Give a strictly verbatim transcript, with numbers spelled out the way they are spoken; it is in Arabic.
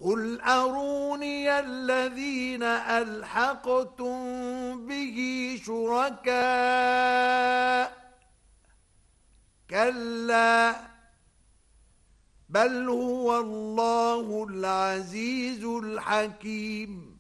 قل أروني الذين ألحقتم به شركاء كلا بل هو الله العزيز الحكيم